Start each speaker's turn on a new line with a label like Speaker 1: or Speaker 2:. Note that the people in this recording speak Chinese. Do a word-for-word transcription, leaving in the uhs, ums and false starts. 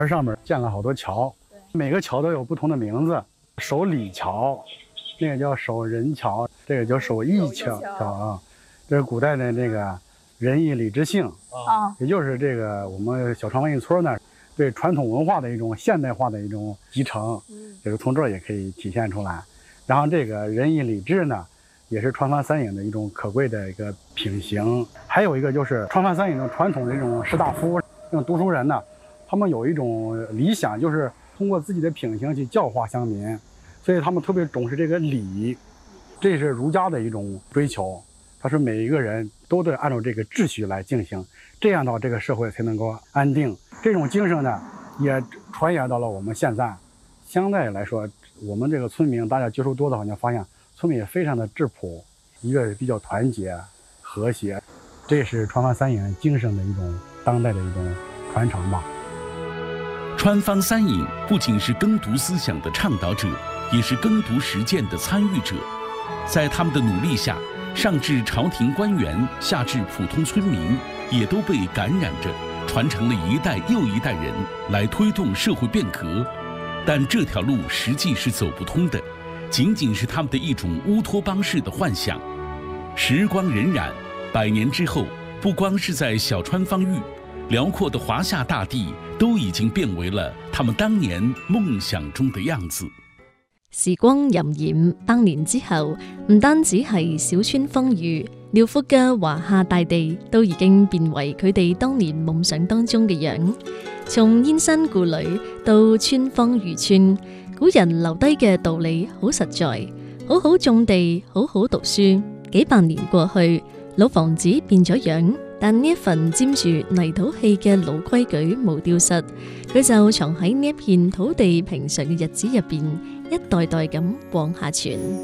Speaker 1: 而上面建了好多桥，每个桥都有不同的名字，守礼桥，那个叫守仁桥，这个叫守义桥啊。这是古代的这个仁义礼智信啊，也就是这个我们小川文艺村呢对传统文化的一种现代化的一种集成，这个从这儿也可以体现出来。然后这个仁义礼智呢，也是川藩三影的一种可贵的一个品行。还有一个就是川藩三影的传统的这种士大夫、这种读书人呢，他们有一种理想，就是通过自己的品行去教化乡民，所以他们特别重视这个礼，这是儒家的一种追求。他说每一个人都得按照这个秩序来进行，这样的话这个社会才能够安定。这种精神呢，也传扬到了我们现在。相对来说，我们这个村民大家接触多的话，你就发现村民也非常的质朴，一个比较团结和谐，这也是川藩三影精神的一种当代的一种传承吧。
Speaker 2: 川藩三影不仅是耕读思想的倡导者，也是耕读实践的参与者。在他们的努力下，上至朝廷官员，下至普通村民，也都被感染着，传承了一代又一代人来推动社会变革。但这条路实际是走不通的，仅仅是他们的一种乌托邦式的幻想。时光荏苒，百年之后，不光是在小川方域，辽阔的華夏大地都已經變為了他們當年夢想中的樣子。
Speaker 3: 時光荏苒，百年之後，唔單止係小川方域，遼闊嘅華夏大地都已經變為佢哋當年夢想當中嘅樣。從燕山故壘到川方漁村，古人留低嘅道理好實在，好好種地，好好讀書。幾百年過去，老房子變咗樣，但呢一份沾住泥土氣嘅老規矩冇丟失，佢就藏喺呢一片土地平常嘅日子入邊，一代代咁往下傳。